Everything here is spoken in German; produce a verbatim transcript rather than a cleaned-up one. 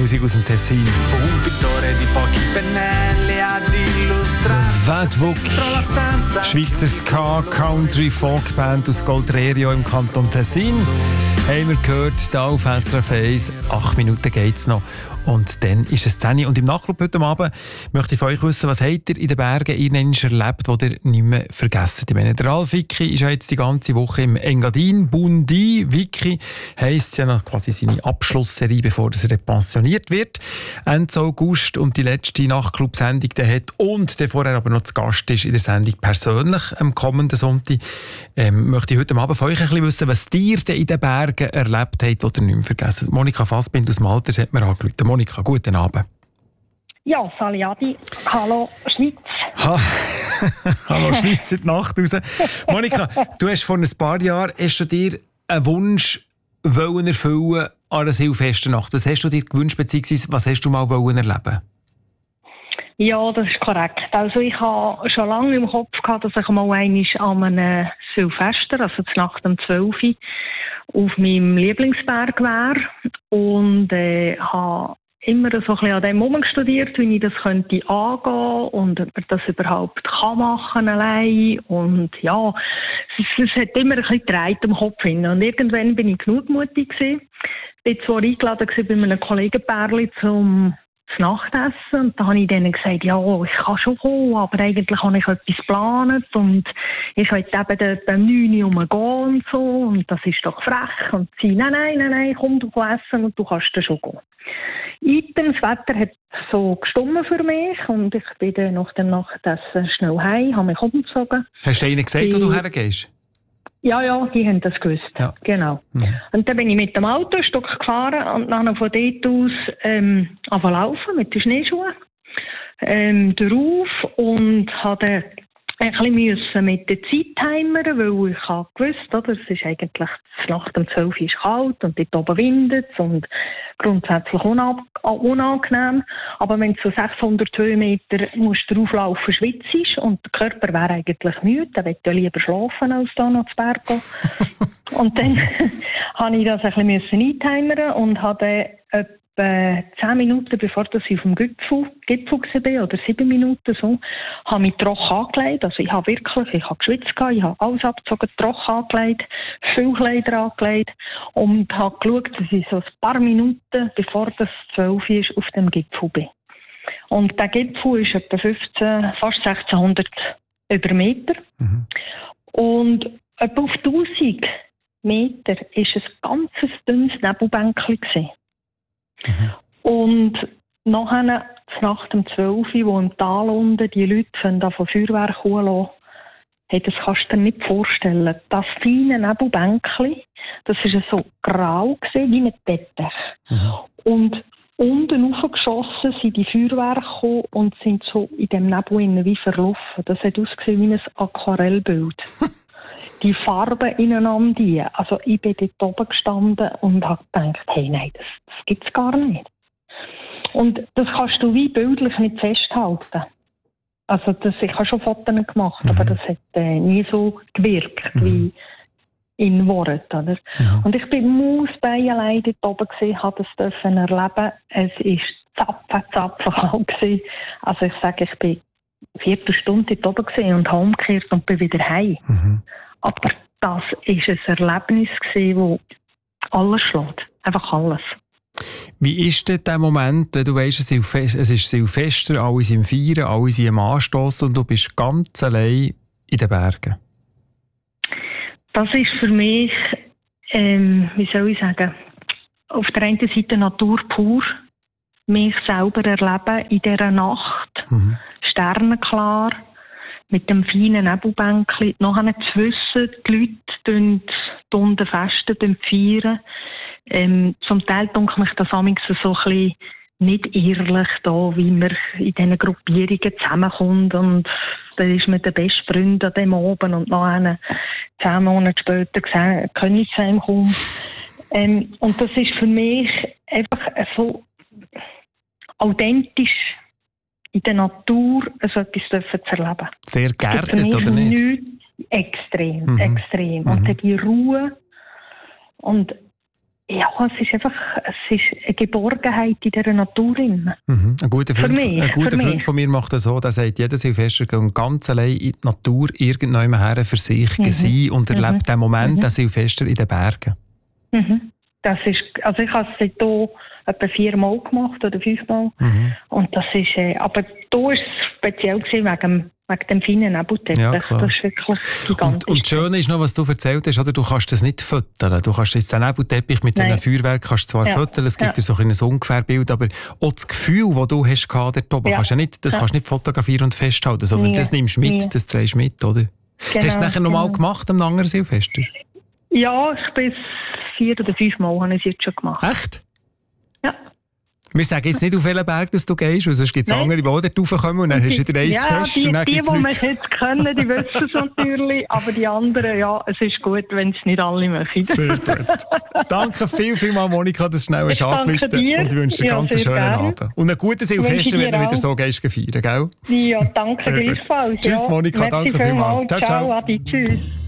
Musik aus dem Tessin. Fu un pittore di pochi pennelli ad illustrare. Wedwuck, Schweizer Ska, Country, Folkband aus Goltrerio im Kanton Tessin. Haben wir gehört, hier auf S R F eins. Acht Minuten geht es noch. Und dann ist es zehn Uhr. Und im Nachtclub heute Abend möchte ich von euch wissen, was habt ihr in den Bergen irgendwann erlebt, was ihr nicht mehr vergessen? Ich meine, der Ralf Vicky ist ja jetzt die ganze Woche im Engadin. Bundi Vicky heisst ja noch quasi seine Abschlussserie, bevor er pensioniert wird. Ende August und die letzte Nachtclub-Sendung hat. Und der vorher aber noch zu Gast ist in der Sendung persönlich am kommenden Sonntag. Ähm, möchte ich heute Abend von euch ein bisschen wissen, was ihr denn in den Bergen erlebt habt, was ihr nicht mehr vergessen. Monika Fassbind aus Malters hat mir angerufen. Monika, guten Abend. Ja, Sali Adi. Hallo Schweiz. Ha. Hallo Schweiz in die Nacht raus. Monika, du hast vor ein paar Jahren hast du dir einen Wunsch wollen erfüllen an einer Silvesternacht. Was hast du dir gewünscht, beziehungsweise was hast du mal wollen erleben? Ja, das ist korrekt. Also ich habe schon lange im Kopf gehabt, dass ich mal einmal an einem Silvester, also zur Nacht um zwölf Uhr, auf meinem Lieblingsberg wäre und äh, habe immer so ein bisschen an dem Moment studiert, wie ich das könnte angehen und ob man das überhaupt kann machen allein. Und ja, es, es hat immer ein bisschen gedreht im Kopf hin. Und irgendwann bin ich genugmutig gewesen. Ich war zwar eingeladen bei einem Kollegenpärchen zum Nachtessen und da habe ich denen gesagt, ja, ich kann schon kommen, aber eigentlich habe ich etwas geplant und ich will eben dort um neun Uhr rumgehen und so und das ist doch frech und sie, nein, nein, nein, nein, komm, du kannst essen und du kannst dann schon gehen. Item, das Wetter hat so gestummen für mich und ich bin dann nach dem Nachtessen schnell heim, habe mich umgezogen. Hast du ihnen gesagt, die, wo du hergehst? Ja, ja, die haben das gewusst. Ja. Genau. Mhm. Und dann bin ich mit dem Auto ein Stück gefahren und dann von dort aus ähm, angefangen laufen mit den Schneeschuhen ähm, drauf und hatte ein bisschen müssen mit der Zeit timern, weil ich habe gewusst, oder, es ist eigentlich Nacht um zwölf Uhr ist kalt und dort oben windet es und grundsätzlich unangenehm. Aber wenn du so sechshundert Höhenmeter musst drauflaufen, schwitzt und der Körper wäre eigentlich müde, dann möchte ich lieber schlafen, als da noch zu Berg gehen. Und dann habe ich das ein bisschen eintimern und habe etwa zehn Minuten, bevor ich auf dem Gipfel, Gipfel war, oder sieben Minuten so, habe mich trocken angelegt. Also ich habe wirklich, ich habe geschwitzt, ich habe alles abgezogen, trocken angelegt, viel Kleider angelegt und habe geschaut, dass ich so ein paar Minuten, bevor das zwölf ist, auf dem Gipfel bin. Und der Gipfel ist etwa fünfzehn, fast sechzehnhundert über Meter. Mhm. Und etwa auf tausend Meter war ein ganz dünnes Nebelbänkchen gewesen. Mhm. Und nachher, Nacht um zwölf Uhr, wo im Tal unten die Leute von Feuerwerk holen, hey, das kannst du dir nicht vorstellen. Das feine Nebelbänkchen, das war so grau gewesen, wie ein Teppich. Mhm. Und unten raufgeschossen sind die Feuerwerke gekommen und sind so in dem Nebel wie verlaufen. Das hat ausgesehen wie ein Aquarellbild. Die Farben ineinander, die. Also ich bin dort oben gestanden und habe gedacht, hey, nein, das, das gibt es gar nicht. Und das kannst du wie bildlich nicht festhalten. Also das, ich habe schon Fotos gemacht, mhm. aber das hat äh, nie so gewirkt mhm. wie in Worten. Oder? Mhm. Und ich bin Mausbein allein dort oben gewesen, habe das dürfen erleben. Es war zapfen, zapfen kalt gewesen. Also ich sage, ich bin eine Viertelstunde dort oben gewesen und habe umgekehrt und bin wieder heim. Mhm. Aber das war ein Erlebnis, das alles schlägt. Einfach alles. Wie ist denn der Moment, wenn du weißt, es ist Silvester, alle sind im Feiern, alle sind am Anstossen und du bist ganz allein in den Bergen? Das ist für mich, ähm, wie soll ich sagen, auf der einen Seite Natur pur, mich selber erleben in dieser Nacht, mhm. sternenklar, mit dem feinen Nebelbänkchen, nachher zu wissen, die Leute unten festen, feiern. Ähm, zum Teil denke ich das manchmal so ein bisschen nicht ehrlich, da, wie man in diesen Gruppierungen zusammenkommt und dann ist man der beste Freund an dem oben und nachher zehn Monate später können ich zu ihm kommen. Ähm, und das ist für mich einfach so authentisch in der Natur so etwas zu erleben. Sehr geerdet, oder nicht? Nichts, extrem, mhm. extrem. Und mhm. die Ruhe und Ja, es ist einfach es ist eine Geborgenheit in dieser Natur. Mhm. Ein guter, Freund, mich, ein guter Freund von mir macht das so, der sagt, jeder Silvester geht ganz allein in die Natur irgendwann her für sich mhm. sein und erlebt mhm. den Moment, mhm. den Silvester in den Bergen. Mhm. Das ist, also ich habe es seit hier etwa viermal gemacht oder fünfmal. Mhm. Und das ist, äh, aber da war es speziell gewesen wegen, wegen dem feinen Nebelteppich. Ja, das ist wirklich gigantisch. Und, und das Schöne ist noch, was du erzählt hast, oder? Du kannst das nicht föteln. Du kannst jetzt den Nebelteppich mit diesen Feuerwerk kannst zwar ja. föteln, es gibt ja. so ein Ungefährbild, aber auch das Gefühl, das du hast dort oben, ja. kannst du nicht, das ja. kannst du nicht fotografieren und festhalten, sondern ja. das nimmst du mit, ja. das drehst du mit, oder? Genau, hast du es nachher nochmal genau. gemacht am anderen Silvester? Ja, ich bin vier oder fünf Mal habe ich es jetzt schon gemacht. Echt? Ja. Wir sagen jetzt nicht, auf welchen Berg dass du gehst, weil sonst gibt es andere, die auch dort raufkommen und dann hast du wieder eins ja, fest. Die, und dann die, die, die wir jetzt können, die wissen es natürlich, aber die anderen, ja, es ist gut, wenn es nicht alle machen. Sehr gut. Danke viel, viel mal, Monika, dass du schnell hast angerufen und ich wünsche dir ja, ganz einen schönen gern. Abend. Und einen guten Silvester, wenn du wieder so gehst feiern, gell? Ja, danke gleichfalls. Tschüss, Monika, ja. danke vielmals. Ciao, ciao. Adi, tschüss.